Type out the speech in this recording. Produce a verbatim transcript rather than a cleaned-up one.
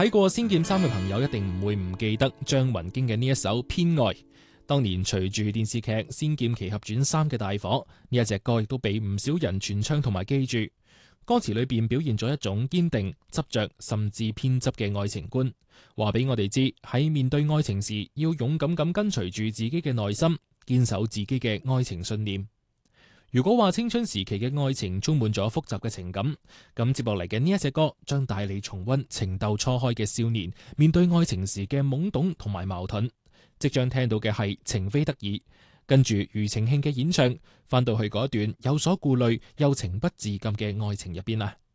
睇過《仙劍三》嘅朋友一定唔會唔記得張雲京嘅呢一首《偏愛》。當年隨住電視劇《仙劍奇俠傳三》嘅大火，呢一隻歌亦都俾唔少人傳唱同埋記住。歌詞裏邊表現咗一種堅定、執着甚至偏執嘅愛情觀，話俾我哋知喺面對愛情時要勇敢咁跟隨住自己嘅內心，堅守自己嘅愛情信念。如果話青春時期嘅愛情充滿咗複雜嘅情感，咁接落嚟嘅呢一隻歌將帶你重溫情竇初開嘅少年面對愛情時嘅懵懂同埋矛盾。即將聽到嘅係情非得已，跟住庾澄慶嘅演唱，翻到去嗰段有所顧慮又情不自禁嘅愛情入邊啦。